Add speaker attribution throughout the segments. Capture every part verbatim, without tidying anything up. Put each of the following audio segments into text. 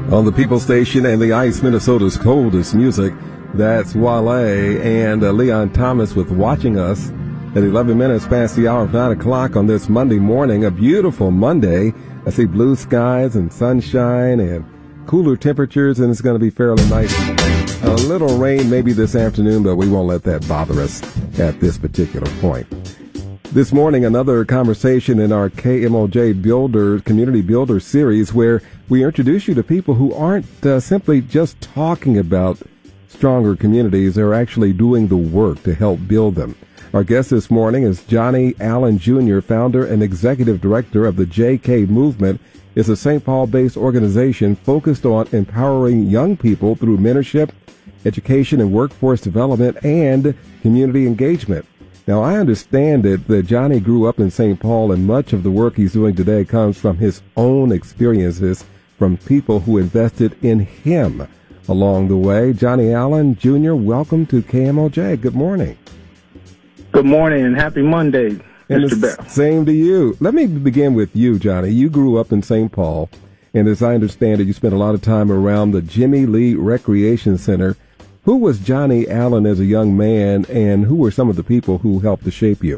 Speaker 1: On the People Station and the Ice, Minnesota's coldest music, that's Wale and uh, Leon Thomas with Watching Us at eleven minutes past the hour of nine o'clock on this Monday morning. A beautiful Monday. I see blue skies and sunshine and cooler temperatures, and it's going to be fairly nice. A little rain maybe this afternoon, but we won't let that bother us at this particular point. This morning, another conversation in our K M O J Builder Community Builder series where we introduce you to people who aren't uh, simply just talking about stronger communities. They're actually doing the work to help build them. Our guest this morning is Johnny Allen Junior, founder and executive director of the J K Movement. It's a Saint Paul-based organization focused on empowering young people through mentorship, education and workforce development, and community engagement. Now, I understand it that Johnny grew up in Saint Paul, and much of the work he's doing today comes from his own experiences from people who invested in him along the way. Johnny Allen Junior, welcome to K M O J. Good morning.
Speaker 2: Good morning and happy Monday, Mister Bell.
Speaker 1: Same to you. Let me begin with you, Johnny. You grew up in Saint Paul, and as I understand it, you spent a lot of time around the Jimmy Lee Recreation Center. Who was Johnny Allen as a young man, and who were some of the people who helped to shape you?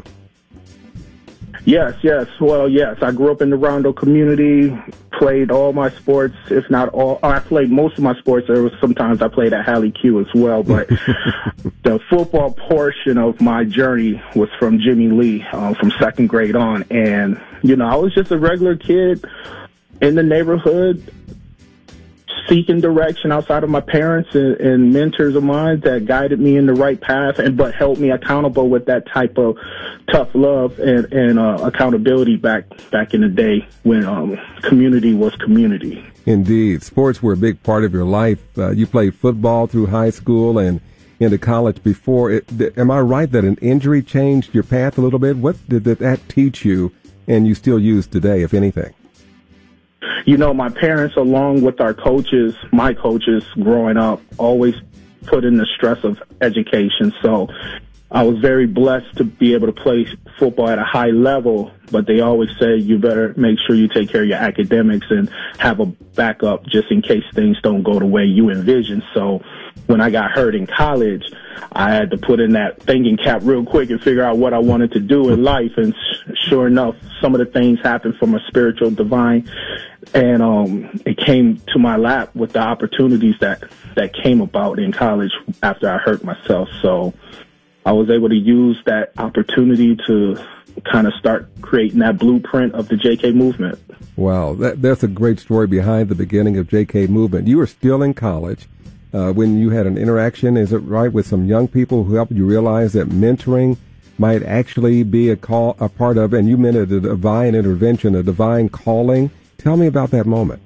Speaker 2: Yes, yes. Well, yes. I grew up in the Rondo community, played all my sports, if not all. I played most of my sports. There was sometimes I played at Halley Q as well, but the football portion of my journey was from Jimmy Lee, uh, from second grade on. And, you know, I was just a regular kid in the neighborhood, seeking direction outside of my parents and, and mentors of mine that guided me in the right path, and but held me accountable with that type of tough love and, and uh, accountability back back in the day when um, community was community.
Speaker 1: Indeed. Sports were a big part of your life. Uh, you played football through high school and into college before. It, th- am I right that an injury changed your path a little bit? What did that teach you and you still use today, if anything?
Speaker 2: You know, my parents, along with our coaches, my coaches growing up, always put in the stress of education. So I was very blessed to be able to play football at a high level, but they always say you better make sure you take care of your academics and have a backup just in case things don't go the way you envision. So when I got hurt in college, I had to put in that thinking cap real quick and figure out what I wanted to do in life. And sure enough, some of the things happened from a spiritual divine. And um, it came to my lap with the opportunities that, that came about in college after I hurt myself. So I was able to use that opportunity to kind of start creating that blueprint of the J K Movement.
Speaker 1: Wow, that, that's a great story behind the beginning of J K Movement. You were still in college uh, when you had an interaction, is it right, with some young people who helped you realize that mentoring might actually be a call, a part of, and you meant it, a divine intervention, a divine calling. Tell me about that moment.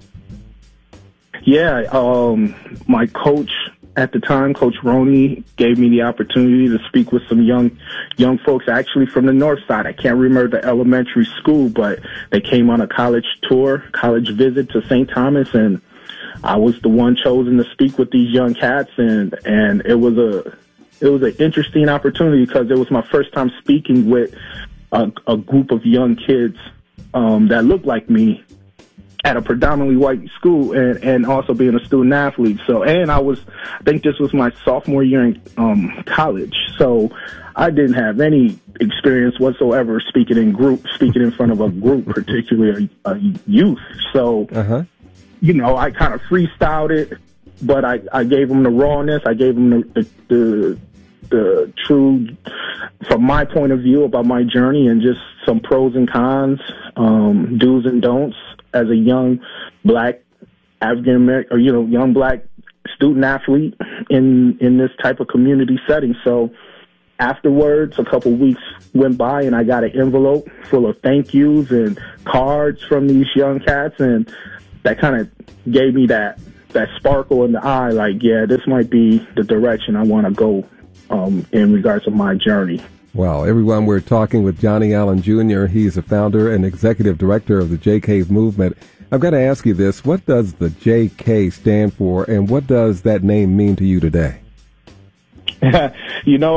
Speaker 2: Yeah, um, my coach at the time, Coach Roney, gave me the opportunity to speak with some young young folks actually from the north side. I can't remember the elementary school, but they came on a college tour, college visit to Saint Thomas, and I was the one chosen to speak with these young cats, and, and it was a it was an interesting opportunity because it was my first time speaking with a, a group of young kids um, that looked like me, at a predominantly white school, and, and also being a student athlete. So, and I was, I think this was my sophomore year in um, college. So I didn't have any experience whatsoever speaking in group, speaking in front of a group, particularly a, a youth. So, uh-huh. you know, I kind of freestyled it, but I, I gave them the rawness. I gave them the, the, the, the true, from my point of view about my journey, and just some pros and cons, um, do's and don'ts as a young black African American, or, you know, young black student athlete in, in this type of community setting. So afterwards, a couple weeks went by and I got an envelope full of thank yous and cards from these young cats. And that kind of gave me that, that sparkle in the eye. Like, yeah, this might be the direction I want to go, um, in regards to my journey.
Speaker 1: Wow, everyone, we're talking with Johnny Allen Junior He's a founder and executive director of the J K Movement. I've got to ask you this. What does the J K stand for, and what does that name mean to you today?
Speaker 2: You know,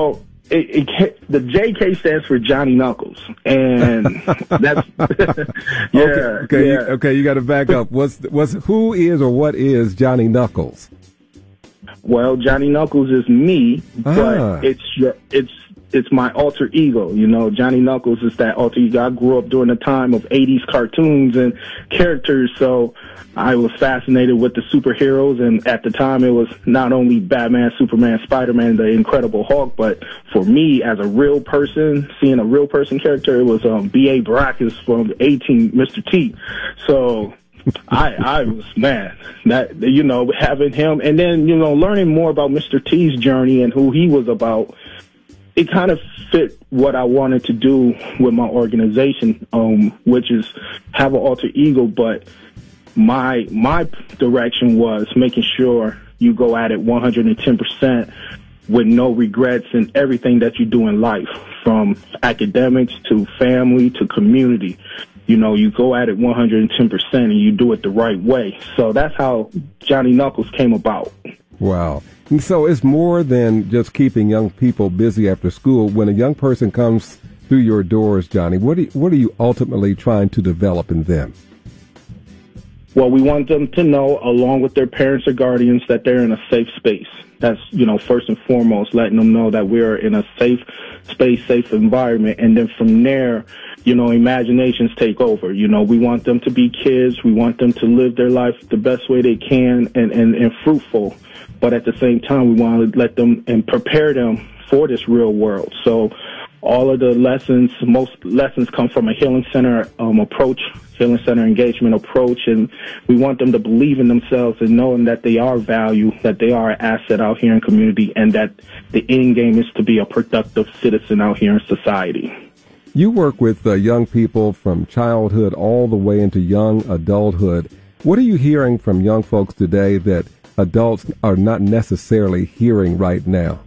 Speaker 2: It, it, the J K stands for Johnny Knuckles, and that's yeah,
Speaker 1: okay, okay,
Speaker 2: yeah.
Speaker 1: You, okay. You got to back up. What's what's who is or what is Johnny Knuckles?
Speaker 2: Well, Johnny Knuckles is me, but
Speaker 1: ah.
Speaker 2: it's your it's it's my alter ego. You know, Johnny Knuckles is that alter ego. I grew up during the time of eighties cartoons and characters, so I was fascinated with the superheroes, and at the time it was not only Batman, Superman, Spider-Man, the Incredible Hulk, but for me as a real person, seeing a real person character, it was um, B A Baracus from A-Team, Mister T. So I, I was, man, that, you know, having him, and then, you know, learning more about Mister T's journey and who he was about, it kind of fit what I wanted to do with my organization, um, which is have an alter ego, but My my direction was making sure you go at it one hundred ten percent with no regrets in everything that you do in life, from academics to family to community. You know, you go at it one hundred ten percent and you do it the right way. So that's how Johnny Knuckles came about.
Speaker 1: Wow. And so it's more than just keeping young people busy after school. When a young person comes through your doors, Johnny, what, do you, what are you ultimately trying to develop in them?
Speaker 2: Well, we want them to know, along with their parents or guardians, that they're in a safe space. That's, you know, first and foremost, letting them know that we're in a safe space, safe environment. And then from there, you know, imaginations take over. You know, we want them to be kids. We want them to live their life the best way they can and, and, and fruitful. But at the same time, we want to let them and prepare them for this real world. So all of the lessons, most lessons come from a healing center um, approach, healing center engagement approach, and we want them to believe in themselves and knowing that they are value, that they are an asset out here in community, and that the end game is to be a productive citizen out here in society.
Speaker 1: You work with uh, young people from childhood all the way into young adulthood. What are you hearing from young folks today that adults are not necessarily hearing right now?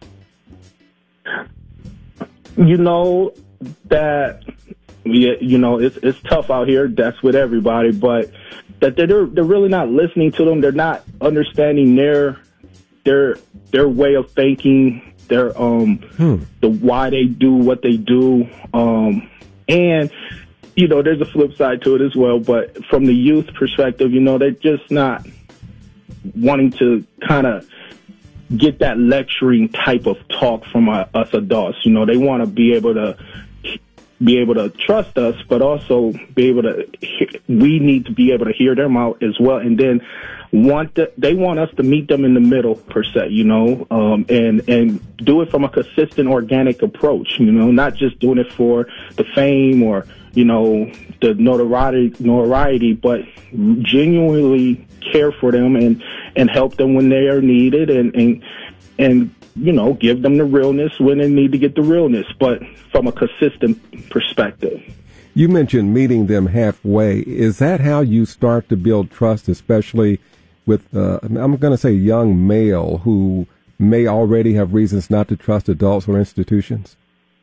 Speaker 2: You know, that, yeah, you know, it's it's tough out here. That's with everybody, but that they're they're really not listening to them. They're not understanding their their their way of thinking, their um hmm. the why they do what they do. Um, and you know, there's a flip side to it as well. But from the youth perspective, you know, they're just not wanting to kind of get that lecturing type of talk from uh, us adults. You know, they want to be able to be able to trust us, but also be able to, we need to be able to hear them out as well. And then want to, they want us to meet them in the middle, per se, you know, um, and, and do it from a consistent, organic approach, you know, not just doing it for the fame or, you know, the notoriety, notoriety, but genuinely care for them and, and help them when they are needed and, and, and, you know, give them the realness when they need to get the realness, but from a consistent perspective.
Speaker 1: You mentioned meeting them halfway. Is that how you start to build trust, especially with, uh, I'm going to say young male who may already have reasons not to trust adults or institutions?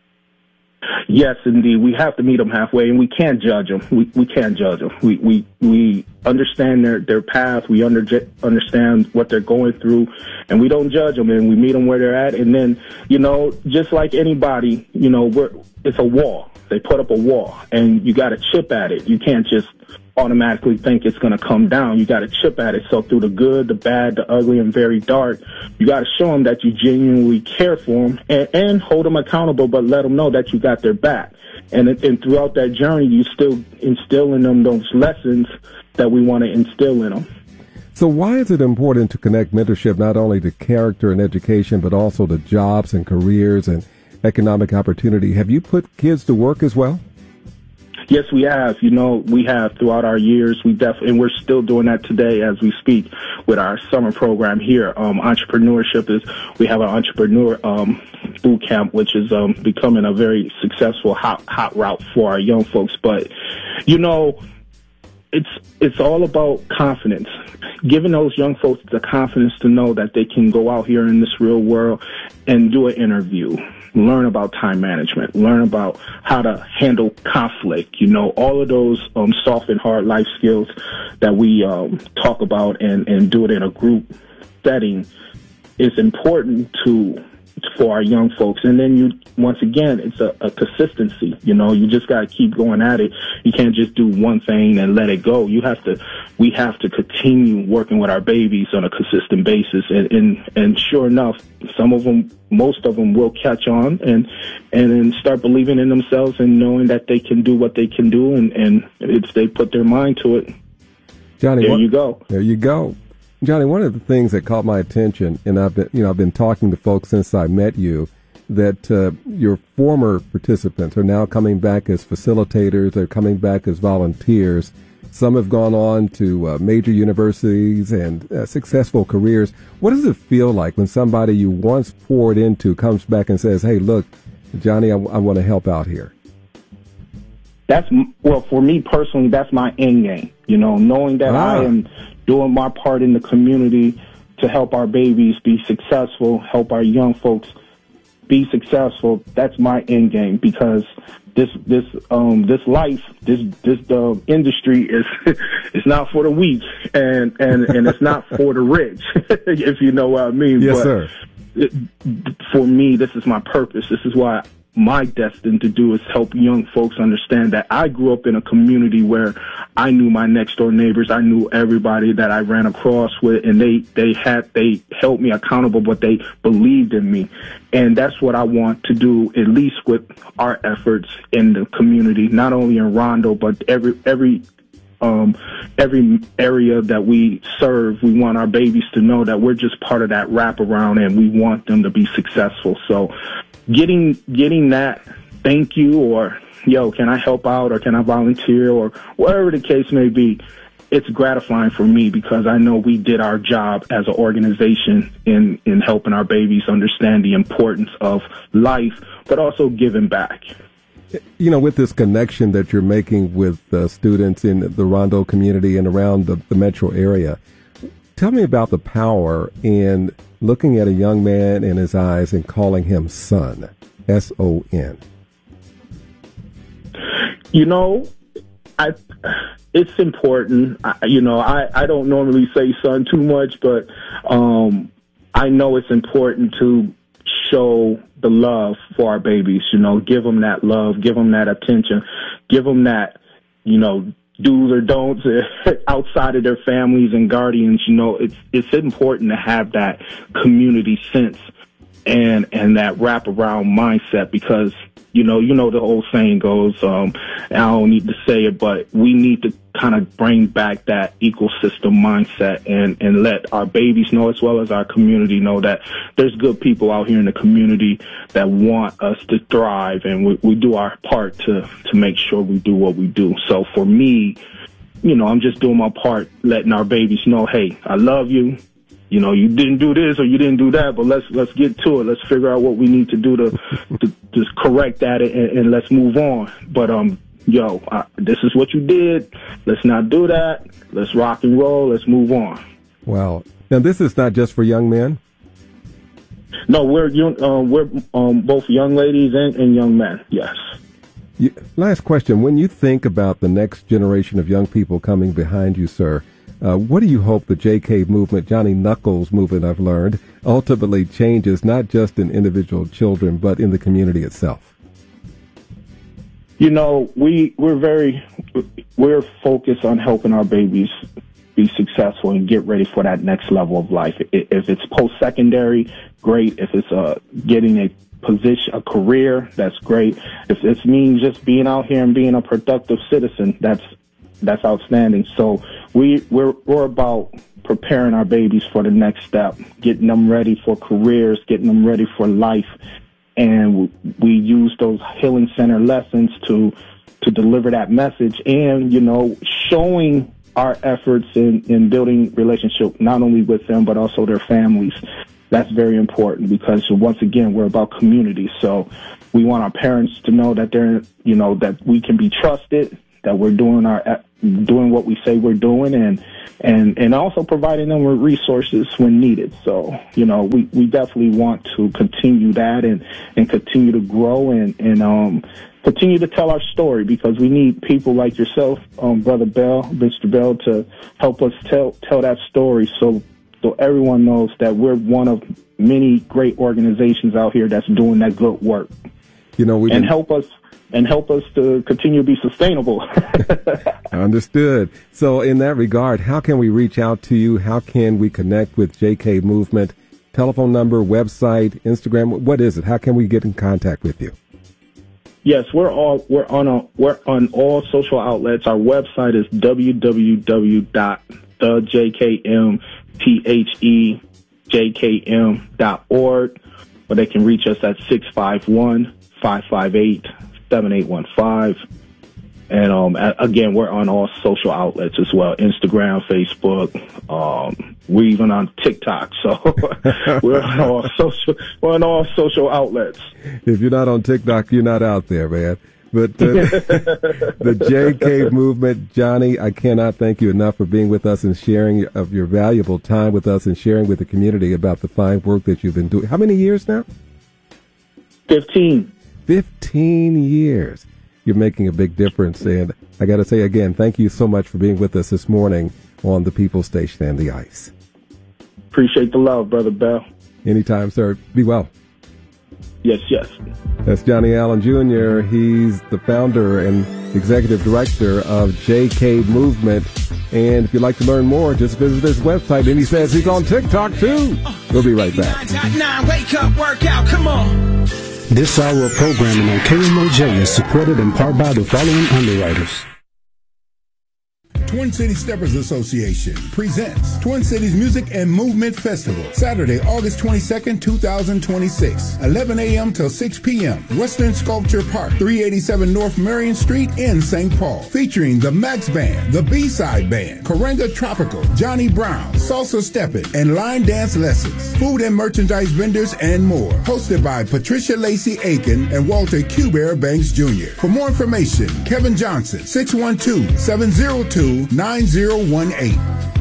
Speaker 2: Yes, indeed. We have to meet them halfway, and we can't judge them. We we can't judge them. We we we understand their their path. We under, understand what they're going through, and we don't judge them. And we meet them where they're at. And then, you know, just like anybody, you know, we're, it's a wall. They put up a wall, and you got to chip at it. You can't just automatically think it's going to come down. You got to chip at it. So through the good, the bad, the ugly, and very dark, you got to show them that you genuinely care for them and, and hold them accountable, but let them know that you got their back. And, and throughout that journey, you still instill in them those lessons that we want to instill in them.
Speaker 1: So why is it important to connect mentorship not only to character and education, but also to jobs and careers and economic opportunity? Have you put kids to work as well?
Speaker 2: Yes, we have. You know, we have throughout our years. We definitely, and we're still doing that today as we speak with our summer program here. Um, entrepreneurship is, we have an entrepreneur um, boot camp, which is um, becoming a very successful hot hot route for our young folks. But, you know, it's it's all about confidence, giving those young folks the confidence to know that they can go out here in this real world and do an interview. Learn about time management, learn about how to handle conflict, you know, all of those um, soft and hard life skills that we um, talk about and, and do it in a group setting is important to for our young folks. And then you, once again, it's a, a consistency. You know, you just got to keep going at it. You can't just do one thing and let it go. You have to, we have to continue working with our babies on a consistent basis. And, and, and sure enough, some of them, most of them will catch on and, and then start believing in themselves and knowing that they can do what they can do. And, and if they put their mind to it,
Speaker 1: Johnny,
Speaker 2: there
Speaker 1: what,
Speaker 2: you go.
Speaker 1: There you go. Johnny, one of the things that caught my attention, and I've been, you know, I've been talking to folks since I met you, that uh, your former participants are now coming back as facilitators. They're coming back as volunteers. Some have gone on to uh, major universities and uh, successful careers. What does it feel like when somebody you once poured into comes back and says, "Hey, look, Johnny, I, I want to help out here"?
Speaker 2: That's, well, for me personally, that's my end game. You know, knowing that
Speaker 1: ah.
Speaker 2: I am doing my part in the community to help our babies be successful, help our young folks be successful. That's my end game, because this this um this life, this this the uh, industry is it's not for the weak, and and and it's not for the rich, if you know what I mean.
Speaker 1: Yes,
Speaker 2: but
Speaker 1: sir.
Speaker 2: It, for me, this is my purpose. This is why my destined to do is help young folks understand that I grew up in a community where I knew my next door neighbors. I knew everybody that I ran across with, and they, they had, they held me accountable, but they believed in me. And that's what I want to do, at least with our efforts in the community, not only in Rondo, but every, every, um, every area that we serve. We want our babies to know that we're just part of that wraparound, and we want them to be successful. So, Getting getting that thank you, or yo, can I help out, or can I volunteer, or whatever the case may be, it's gratifying for me, because I know we did our job as an organization in, in helping our babies understand the importance of life, but also giving back.
Speaker 1: You know, with this connection that you're making with uh, students in the Rondo community and around the, the metro area, tell me about the power in looking at a young man in his eyes and calling him son, S O N.
Speaker 2: You know, I, it's important. I, you know, I, I don't normally say son too much, but um, I know it's important to show the love for our babies, you know, give them that love, give them that attention, give them that, you know, do's or don'ts outside of their families and guardians. You know, it's it's important to have that community sense and and that wraparound mindset, because you know you know the old saying goes, um, I don't need to say it, but we need to kind of bring back that ecosystem mindset and and let our babies know, as well as our community know, that there's good people out here in the community that want us to thrive, and we, we do our part to to make sure we do what we do. So for me, you know, I'm just doing my part, letting our babies know, hey, I love you. You know, you didn't do this or you didn't do that, but let's let's get to it. Let's figure out what we need to do to to just correct that, and, and let's move on. But um. Yo, uh, this is what you did. Let's not do that. Let's rock and roll. Let's move on.
Speaker 1: Wow. Now, this is not just for young men?
Speaker 2: No, we're uh, we're um, both young ladies and, and young men, yes.
Speaker 1: You, last question. When you think about the next generation of young people coming behind you, sir, uh, what do you hope the J K movement, Johnny Knuckles movement, I've learned, ultimately changes, not just in individual children, but in the community itself?
Speaker 2: You know, we, we're very, we're focused on helping our babies be successful and get ready for that next level of life. If it's post-secondary, great. If it's uh, getting a position, a career, that's great. If it means just being out here and being a productive citizen, that's, that's outstanding. So we, we're, we're about preparing our babies for the next step, getting them ready for careers, getting them ready for life. And we use those Healing Center lessons to to deliver that message, and, you know, showing our efforts in, in building relationship not only with them but also their families. That's very important, because once again, we're about community. So we want our parents to know that they're, you know, that we can be trusted, that we're doing our doing what we say we're doing, and and and also providing them with resources when needed. So, you know, we, we definitely want to continue that and, and continue to grow and, and um continue to tell our story, because we need people like yourself, um, Brother Bell, Mister Bell, to help us tell tell that story, so so everyone knows that we're one of many great organizations out here that's doing that good work.
Speaker 1: You know, we
Speaker 2: and
Speaker 1: didn't...
Speaker 2: help us and help us to continue to be sustainable.
Speaker 1: Understood. So in that regard, how can we reach out to you? How can we connect with J K Movement? Telephone number, website, Instagram, what is it? How can we get in contact with you?
Speaker 2: Yes, we're all we're on a, we're on all social outlets. Our website is w w w dot the j k m t h e j k m dot org, or they can reach us at six five one, five five eight, seven eight one five. And um, again, we're on all social outlets as well: Instagram, Facebook. Um, we're even on TikTok. So we're on all social. We're on all social outlets.
Speaker 1: If you're not on TikTok, you're not out there, man. But uh, the J K Movement, Johnny, I cannot thank you enough for being with us and sharing of your valuable time with us and sharing with the community about the fine work that you've been doing. How many years now?
Speaker 2: Fifteen.
Speaker 1: Fifteen years. You're making a big difference. And I got to say again, thank you so much for being with us this morning on the People Station and the Ice.
Speaker 2: Appreciate the love, Brother Bell.
Speaker 1: Anytime, sir. Be well.
Speaker 2: Yes, yes.
Speaker 1: That's Johnny Allen Junior He's the founder and executive director of J K Movement. And if you'd like to learn more, just visit his website. And he says he's on TikTok, too. We'll be right back.
Speaker 3: Wake up, workout, come on.
Speaker 4: This hour of programming on K M O J is supported in part by the following underwriters.
Speaker 5: Twin Cities Steppers Association presents Twin Cities Music and Movement Festival, Saturday, August twenty-second, two thousand twenty-six, eleven a.m. till six p.m. Western Sculpture Park, three eighty-seven North Marion Street in Saint Paul, featuring the Max Band, the B-Side Band, Karenga Tropical, Johnny Brown, Salsa Steppin', and line dance lessons, food and merchandise vendors, and more. Hosted by Patricia Lacey Aiken and Walter Q. Bear Banks Junior For more information, Kevin Johnson, six one two, seven zero two, nine zero one eight.